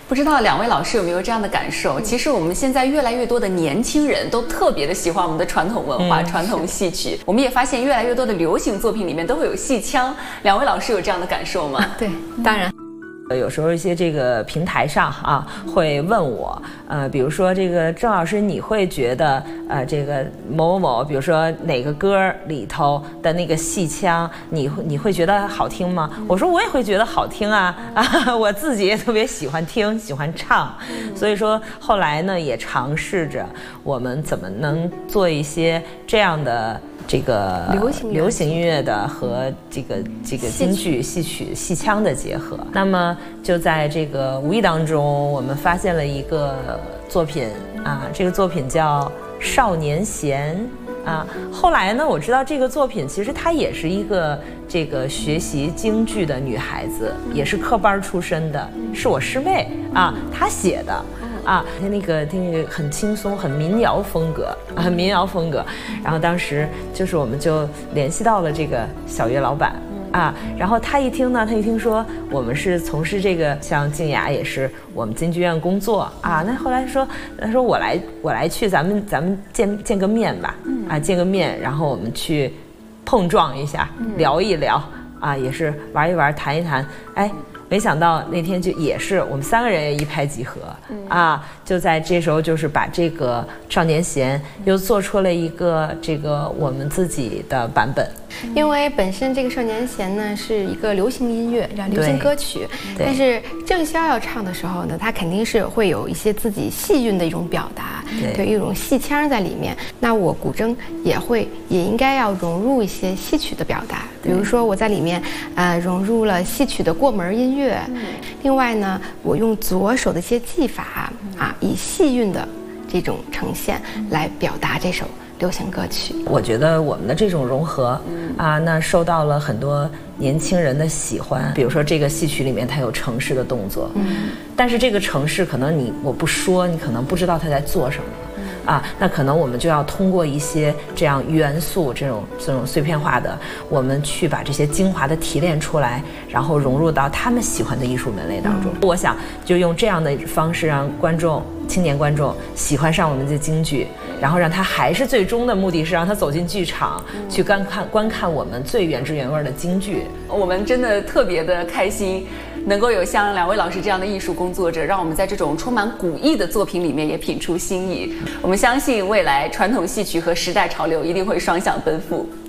不知道两位老师有没有这样的感受？其实我们现在越来越多的年轻人都特别的喜欢我们的传统文化、传统戏曲。我们也发现越来越多的流行作品里面都会有戏腔。两位老师有这样的感受吗？ 对，当然。 有时候一些这个平台上啊，会问我，比如说这个郑老师，你会觉得这个某某某，比如说哪个歌里头的那个戏腔，你会觉得好听吗？我说我也会觉得好听啊，我自己也特别喜欢听，喜欢唱，所以说后来呢，也尝试着我们怎么能做一些这样的。这个流行音乐的和这个京剧、戏曲、戏腔的结合，那么就在这个无意当中，我们发现了一个作品啊，这个作品叫《少年弦》啊。后来呢，我知道这个作品其实她也是一个这个学习京剧的女孩子，也是科班出身的，是我师妹啊，她写的。啊，那个很轻松，很民谣风格，很民谣风格。然后当时就是我们就联系到了这个小岳老板啊，然后他一听说我们是从事这个，像静雅也是我们京剧院工作啊，那后来他说我来去，咱们见个面吧，啊，见个面，然后我们去碰撞一下，聊一聊啊，也是玩一玩，谈一谈，哎。没想到那天就也是我们3个人也一拍即合啊，就在这时候就是把这个少年弦又做出了一个这个我们自己的版本。 因为本身这个少年弦呢是一个流行音乐，流行歌曲，但是郑潇要唱的时候呢，他肯定是会有一些自己戏韵的一种表达，对一种戏腔在里面。那我古筝也应该要融入一些戏曲的表达，比如说我在里面融入了戏曲的过门音乐，另外呢，我用左手的一些技法啊，以戏韵的这种呈现来表达这首流行歌曲。 我觉得我们的这种融合啊，那受到了很多年轻人的喜欢。比如说这个戏曲里面它有程式的动作，但是这个程式可能我不说，你可能不知道他在做什么。啊，那可能我们就要通过一些这样元素，这种碎片化的，我们去把这些精华的提炼出来，然后融入到他们喜欢的艺术门类当中。我想就用这样的方式让青年观众喜欢上我们的京剧，然后让他还是最终的目的是让他走进剧场去观看我们最原汁原味的京剧。 我们真的特别的开心，能够有像两位老师这样的艺术工作者，让我们在这种充满古意的作品里面也品出新意。我们相信未来传统戏曲和时代潮流一定会双向奔赴。